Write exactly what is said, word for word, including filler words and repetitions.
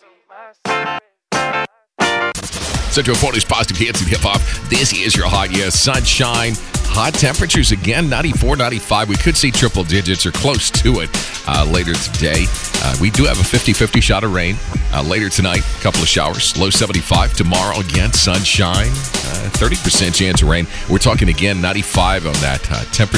Central Florida's positive hits and hip-hop. This is your hot, yes, sunshine. Hot temperatures again, ninety-four, ninety-five. We could see triple digits or close to it uh, later today. Uh, we do have a fifty-fifty shot of rain uh, later tonight. A couple of showers. Low seventy-five. Tomorrow again, sunshine. Uh, thirty percent chance of rain. We're talking again ninety-five on that uh, temperature.